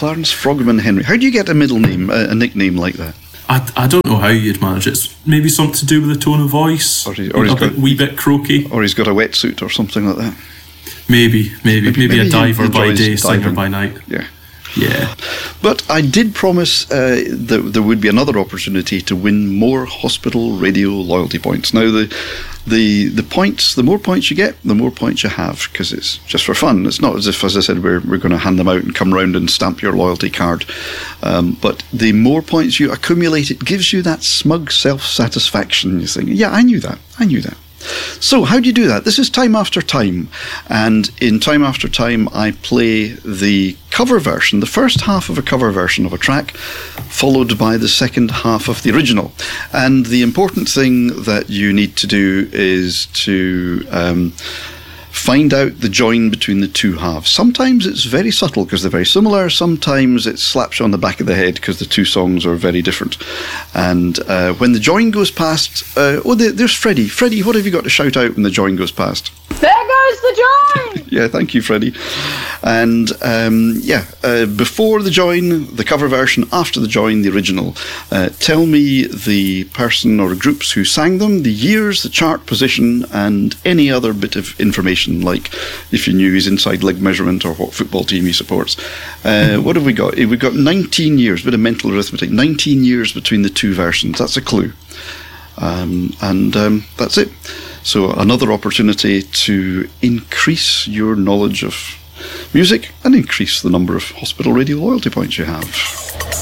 Clarence Frogman Henry. How do you get a middle name, a nickname like that? I don't know how you'd manage it. It's maybe something to do with the tone of voice, or he's got a wee bit croaky, or he's got a wetsuit or something like that. Maybe a diver by day, singer by night. Yeah. But I did promise that there would be another opportunity to win more hospital radio loyalty points. Now, the points, the more points you get, the more points you have, because it's just for fun. It's not as if, as I said, we're going to hand them out and come round and stamp your loyalty card. But the more points you accumulate, it gives you that smug self-satisfaction. You think, yeah, I knew that. So how do you do that? This is Time After Time, and in Time After Time I play the cover version, the first half of a cover version of a track, followed by the second half of the original. And the important thing that you need to do is to find out the join between the two halves. Sometimes it's very subtle because they're very similar. Sometimes it slaps you on the back of the head because the two songs are very different. And when the join goes past, there's Freddie. Freddie, what have you got to shout out when the join goes past? There goes the join! Yeah, thank you, Freddie. And before the join, the cover version. After the join, the original. Tell me the person or groups who sang them, the years, the chart position, and any other bit of information, like if you knew his inside leg measurement or what football team he supports. What have we got? We've got 19 years, bit of mental arithmetic, 19 years between the two versions. That's a clue. That's it. So another opportunity to increase your knowledge of music and increase the number of hospital radio loyalty points you have.